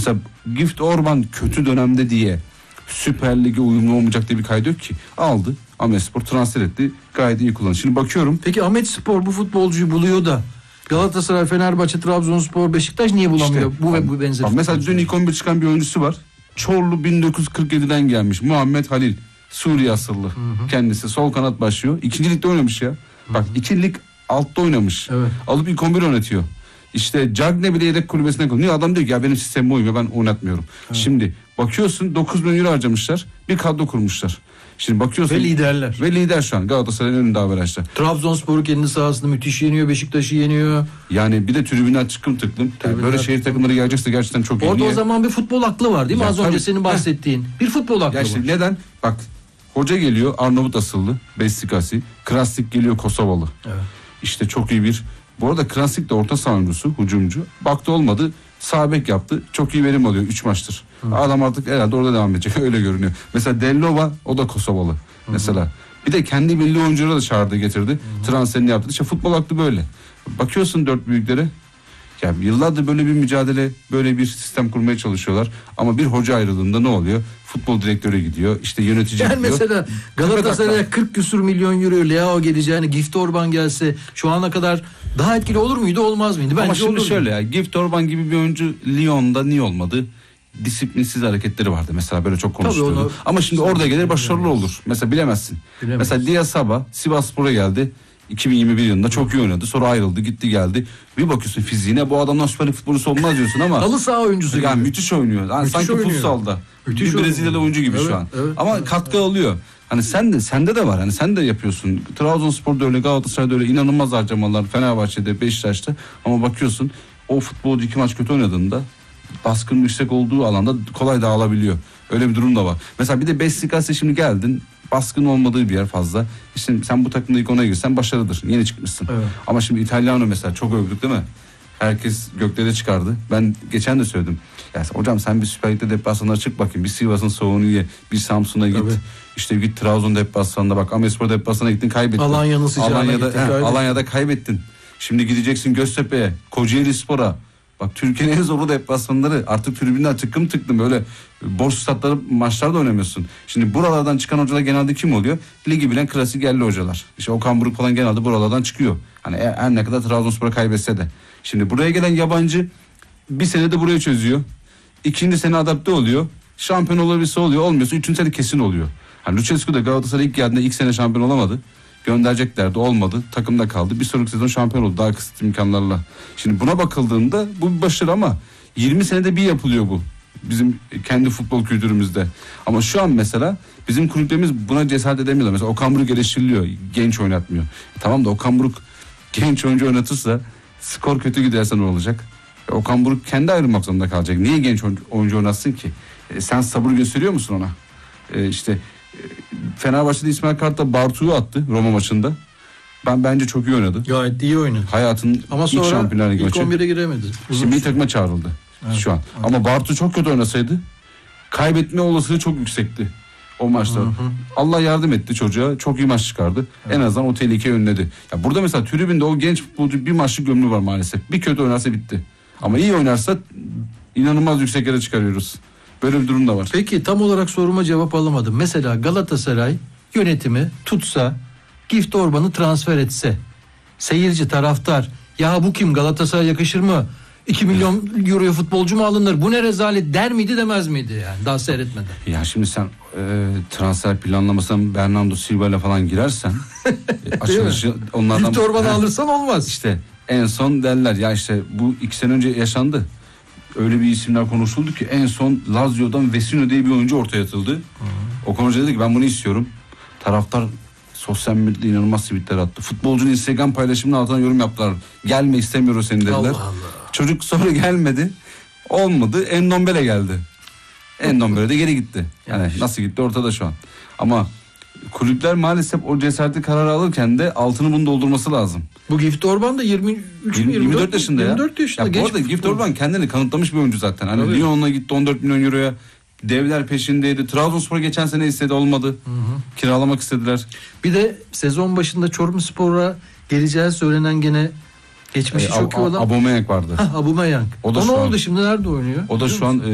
Mesela Gift Orban kötü dönemde diye Süper Lig'e uyumlu olmayacak diye bir kaydı yok ki. Aldı Ahmetspor, transfer etti, gayet iyi kullandı. Şimdi bakıyorum. Peki Ahmetspor bu futbolcuyu buluyor da Galatasaray, Fenerbahçe, Trabzonspor, Beşiktaş niye bulamıyor? İşte, bu ve bu benzer. Mesela dün ilk 11 çıkan bir oyuncusu var. Çorlu 1947'den gelmiş Muhammed Halil. Suriye asıllı. Kendisi sol kanat başlıyor. 2. ligde oynamış ya. Bak 2 lig altta oynamış. Evet. Alıp ilk 11 oynatıyor. İşte Cagne bile yedek kulübesine konuyor. Adam diyor ki ya benim sistemime uymuyor, ben oynatmıyorum. Evet. Şimdi bakıyorsun 9 milyon euro harcamışlar. Bir kadro kurmuşlar. Şimdi bakıyorsun. Ve liderler. Ve lider şu an. Galatasaray'ın önünde averajda. Trabzonspor'u kendi sahasında müthiş yeniyor. Beşiktaş'ı yeniyor. Yani bir de tribünler çıkım tıklım. Yani böyle şehir takımları gelecekse gerçekten çok iyi. Orada o zaman bir futbol aklı var değil mi? Ya, Az önce tabii. senin bahsettiğin. Bir futbol aklı işte var. neden? Bak hoca geliyor Arnavut asıllı. Bestikasi. Krasnik geliyor Kosovalı. Evet. İşte çok iyi bir. Bu arada Krasnik de orta saha oyuncusu, hücumcu. Baktı olmadı. Sağ bek yaptı. Çok iyi verim alıyor 3 maçtır. Adam artık herhalde orada devam edecek. Öyle görünüyor. Mesela Dellova o da Kosovalı. Mesela. Bir de kendi milli oyuncuları da çağırdı getirdi. Transferini yaptı. İşte futbol aklı böyle. Bakıyorsun dört büyüklere. Yani yıllardır böyle bir mücadele, böyle bir sistem kurmaya çalışıyorlar. Ama bir hoca ayrılığında ne oluyor? Futbol direktörü gidiyor. İşte yönetici Yani gidiyor. mesela Galatasaray'a 40 küsur milyon euro Leao geleceğini, Gift Orban gelse şu ana kadar daha etkili olur muydu, olmaz mıydı? Bence ama şimdi olurdu. şöyle ya, Gift Orban gibi bir oyuncu Lyon'da niye olmadı? Disiplinsiz hareketleri vardı mesela, böyle çok konuşuluyordu. Ama şimdi orada gelir başarılı olur. Mesela bilemezsin. Mesela Diasaba Sivasspor'a geldi. 2021 yılında çok iyi oynadı. Sonra ayrıldı, gitti geldi. Bir bakıyorsun fiziğine, bu adamdan Süper Lig futbolcusu olmaz diyorsun ama. Halı saha oyuncusu yani gibi. müthiş oynuyor. Yani sanki oynuyor. futsalda. Müthiş Bir Brezilyalı oyuncu gibi evet, şu an. Evet, ama katkı alıyor. Hani sende de var. Hani sen de yapıyorsun. Trabzonspor'da öyle, Galatasaray'da öyle inanılmaz harcamalar. Fenerbahçe'de, Beşiktaş'ta. Ama bakıyorsun o futbolcu 2 maç kötü oynadığında baskının yüksek olduğu alanda kolay dağılabiliyor. Öyle bir durum da var. Mesela bir de Beşiktaş'a şimdi geldin. Baskın olmadığı bir yer fazla. İşte sen bu takımda ilk ona girsen başarılıdır. Yeni çıkmışsın. Evet. Ama şimdi İtalyano mesela çok övdük değil mi? Herkes göklere çıkardı. Ben geçen de söyledim. Ya hocam sen bir Süper Lig'de deplasmanlara çık bakayım. Bir Sivas'ın soğunu ye. Bir Samsun'a git. Tabii. İşte git Trabzon deplasmanına bak. Ahmetspor deplasmanına gittin, kaybettin. Alanya'nın sıcağına gittin. Alanya'da kaybettin. Şimdi gideceksin Göztepe'ye, Kocaeli Spor'a. Bak Türkiye'nin en zorlu deplasmanları. Artık tribünler tıklım tıklım, böyle boş statları maçlarda oynamıyorsun. Şimdi buralardan çıkan hocalar genelde kim oluyor? Ligi bilen klasik yerli hocalar. İşte Okan Buruk falan genelde buralardan çıkıyor. Hani her ne kadar Trabzonspor'a kaybetse de. Şimdi buraya gelen yabancı bir senede burayı çözüyor. 2. sene adapte oluyor. Şampiyon olabilirse oluyor, olmuyorsa 3. sene kesin oluyor. Hani Lucescu da Galatasaray ilk geldiğinde ilk sene şampiyon olamadı. Göndereceklerdi, olmadı. Takımda kaldı. Bir sonraki sezon şampiyon oldu daha kısıt imkanlarla. Şimdi buna bakıldığında bu bir başarı ama 20 senede bir yapılıyor bu. Bizim kendi futbol kültürümüzde. Ama şu an mesela bizim kulüplerimiz buna cesaret edemiyorlar. Mesela Okan Buruk eleştiriliyor. Genç oynatmıyor. Tamam da Okan Buruk genç oyuncu oynatırsa skor kötü giderse ne olacak? Okan Buruk kendi ayrılmak zorunda kalacak. Niye genç oyuncu oynatsın ki? Sen sabır gösteriyor musun ona? Fenerbahçe'de İsmail Kartal Bartu'yu attı Roma maçında. Bence çok iyi oynadı. Gayet iyi oynadı. Hayatın ama ilk Şampiyonlar Ligi maçı. Ama sonra ilk 11'e giremedi. Şimdi takıma çağrıldı şu an. Evet. Ama Bartu çok kötü oynasaydı kaybetme olasılığı çok yüksekti o maçta. Allah yardım etti çocuğa. Çok iyi maç çıkardı. Evet. En azından o tehlikeyi önledi. Ya burada mesela tribünde o genç futbolcu bir maçlık ömrü var maalesef. Bir kötü oynarsa bitti. Ama iyi oynarsa inanılmaz yüksek yere çıkarıyoruz. Böyle bir durum da var. Peki tam olarak soruma cevap alamadım. Mesela Galatasaray yönetimi tutsa, Gift Orban'ı transfer etse, seyirci, taraftar, ya bu kim, Galatasaray yakışır mı? 2 milyon euroya futbolcu mu alınır? Bu ne rezalet der miydi, demez miydi yani daha seyretmeden? Ya şimdi sen transfer planlamasına Bernardo Silva ile falan girersen açılışı onlardan... Gift Orban'ı alırsan olmaz. İşte en son derler ya, işte bu 2 sene önce yaşandı. Öyle bir isimler konuşuldu ki en son Lazio'dan Vecino diye bir oyuncu ortaya atıldı. Okan Hoca dedi ki ben bunu istiyorum. Taraftar sosyal medyada inanılmaz tweetler attı. Futbolcunun Instagram paylaşımının altına yorum yaptılar. Gelme, istemiyoruz seni dediler. Allah Allah. Çocuk sonra gelmedi. Olmadı. Endombele geldi. Endombele de geri gitti. Yani nasıl gitti ortada şu an. Ama kulüpler maalesef o cesaretli kararı alırken de altını bunu doldurması lazım. Bu Gift Orban da 24 yaşında ya. 24 yaşında. Ya bu arada Gift Orban kendini kanıtlamış bir oyuncu zaten. Hani evet. Lyon'la gitti 14 milyon euroya. Devler peşindeydi. Trabzonspor geçen sene istedi, olmadı. Kiralamak istediler. Bir de sezon başında Çorumspor'a geleceği söylenen gene geçmişi çok iyi olan Aubameyang vardı. Aubameyang. O ne oldu şimdi, nerede oynuyor? O da şu an